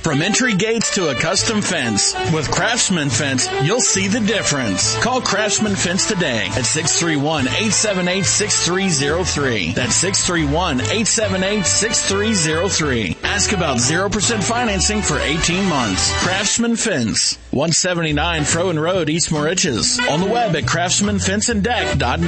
From entry gates to a custom fence, with Craftsman Fence, you'll see the difference. Call Craftsman Fence today at 631-878-6303. That's 631-878-6303. Ask about 0% financing for 18 months. Craftsman Fence, 179 Froen Road, East Moriches. On the web at craftsmanfenceanddeck.net.